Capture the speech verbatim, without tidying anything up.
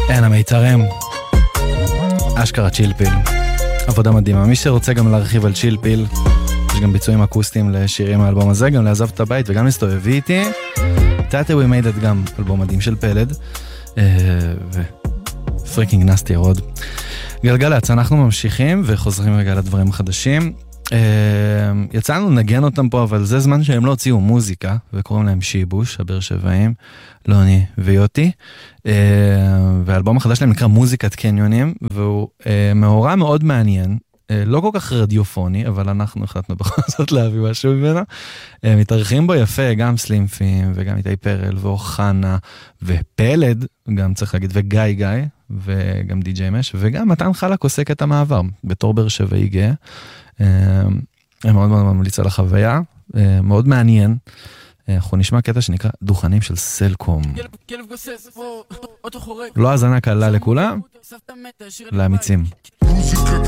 אין המיתרם, אשכרה צ'ילפיל, עבודה מדהימה. מי שרוצה גם להרחיב על צ'ילפיל, יש גם ביצועים אקוסטיים לשירים מהאלבום הזה, גם לעזוב את הבית וגם להסתובב איתי. Tata We Made It גם אלבום מדהים של פלד, ופריקינג נסטי רוד. גלגלצ, אנחנו ממשיכים וחוזרים רגע לדברים החדשים. יצאנו לנגן אותם פה, אבל זה זמן שהם לא הוציאו מוזיקה, וקוראים להם שיבוש, הבאר שבעים, לוני ויוטי. והאלבום החדש להם נקרא מוזיקת קניונים, והוא מאורע מאוד מעניין, לא כל כך רדיופוני, אבל אנחנו החלטנו בכל זאת להביא משהו ממנו. מתארחים בו יפה, גם סלימפים, וגם איתי פרל, ואוחנה, ופלד, גם צריך להגיד, וגיא גיא, וגם די-ג'יי מש, וגם מתן חלק עוסק את המעבר, בתור באר שבעי גאה. מאוד מאוד ממליץ על החוויה, מאוד מעניין. אנחנו נשמע קטע שנקרא דוכנים של סלקום. לא הזנה קלה לכולם, לאמיצים.